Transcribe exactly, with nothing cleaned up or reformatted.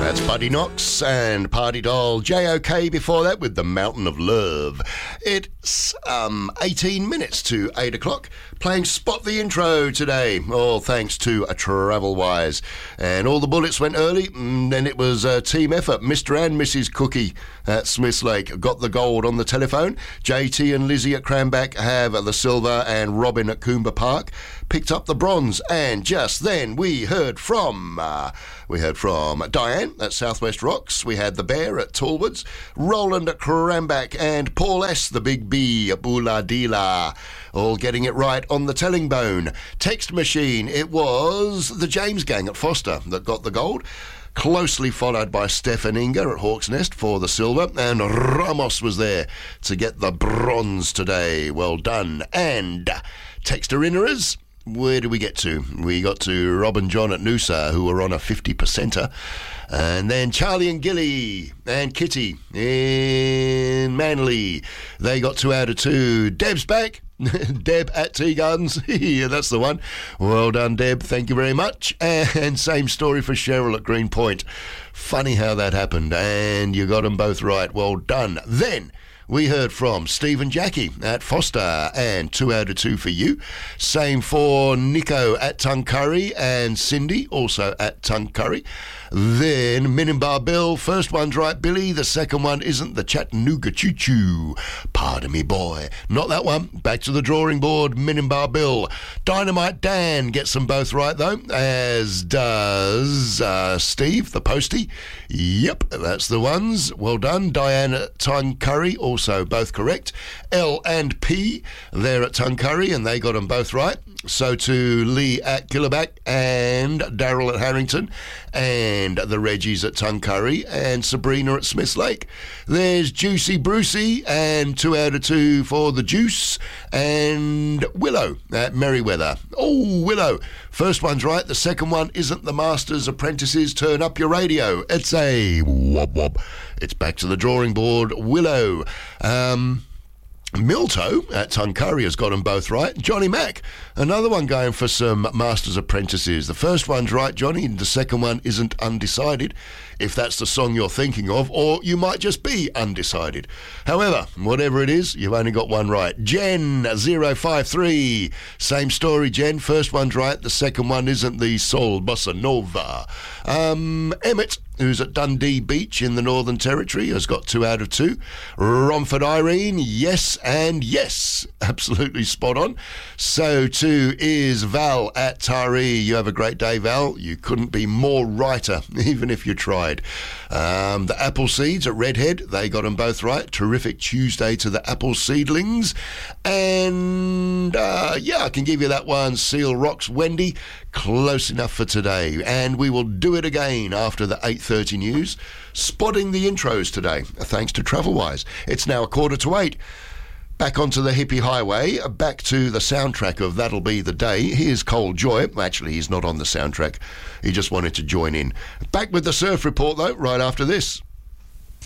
That's Buddy Knox and Party Doll. J O K before that with The Mountain of Love. It's um, eighteen minutes to eight o'clock. Playing Spot the Intro today, all thanks to a Travelwise. And all the bullets went early, and then it was a team effort. Mister and Missus Cookie at Smiths Lake got the gold on the telephone. J T and Lizzie at Cranback have the silver, and Robin at Coomber Park picked up the bronze. And just then we heard from uh, we heard from Diane at Southwest Rocks. We had the Bear at Tallwoods, Roland at Cranback, and Paul S, the Big B at Booladila, all getting it right on the telling bone. Text machine, it was the James Gang at Foster that got the gold, closely followed by Steph and Inga at Hawk's Nest for the silver, and Ramos was there to get the bronze today. Well done. And texter inners, where do we get to? We got to Rob and John at Noosa, who were on a fifty percenter. And then Charlie and Gilly and Kitty in Manly, they got two out of two. Deb's back. Deb at Tea Gardens. Yeah, that's the one. Well done, Deb. Thank you very much. And same story for Cheryl at Greenpoint. Funny how that happened. And you got them both right. Well done. Then we heard from Steve and Jackie at Foster, and two out of two for you. Same for Nico at Tuncurry, and Cindy also at Tuncurry. Then Minimbar Bill, first one's right, Billy. The second one isn't. The Chattanooga Choo Choo. Pardon me, boy. Not that one. Back to the drawing board, Minimbar Bill. Dynamite Dan gets them both right, though, as does uh, Steve, the postie. Yep, that's the ones. Well done. Diane at Tuncurry, also both correct. L and P, they're at Tuncurry, and they got them both right. So to Lee at Killaback, and Daryl at Harrington, and the Reggies at Tuncurry, and Sabrina at Smiths Lake. There's Juicy Brucey, and two out of two for the Juice, and Willow at Merriweather. Oh, Willow. First one's right. The second one isn't. The Masters Apprentices. Turn up your radio. It's a wob wob. It's back to the drawing board. Willow. Um... Milto at Tuncurry has got them both right. Johnny Mack, another one going for some Masters Apprentices. The first one's right, Johnny, and the second one isn't. Undecided, if that's the song you're thinking of, or you might just be undecided. However, whatever it is, you've only got one right. Jen zero five three, same story, Jen. First one's right, the second one isn't. The Soul Bossa Nova. Um, Emmett, who's at Dundee Beach in the Northern Territory, has got two out of two. Romford Irene, yes and yes. Absolutely spot on. So too is Val at Taree. You have a great day, Val. You couldn't be more righter, even if you tried. Um, the Apple Seeds at Redhead, they got them both right. Terrific Tuesday to the Apple Seedlings. And uh, yeah, I can give you that one. Seal Rocks, Wendy. Close enough for today. And we will do it again after the eight thirty news. Spotting the intros today, thanks to Travelwise. It's now a quarter to eight. Back onto the hippie highway, back to the soundtrack of That'll Be the Day. Here's Cole Joy. Actually, he's not on the soundtrack. He just wanted to join in. Back with the surf report, though, right after this.